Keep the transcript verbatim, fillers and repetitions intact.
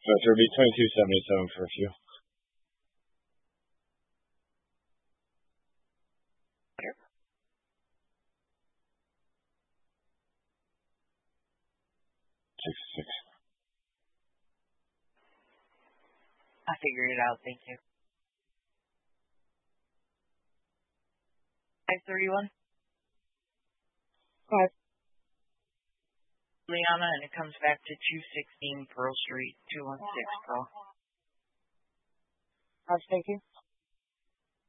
So it would be twenty-two seventy-seven for a few. Six six. I figured it out. Thank you. Five thirty-one. Five. Liana, and it comes back to two sixteen Pearl Street, two one six Pearl. Five, thank you.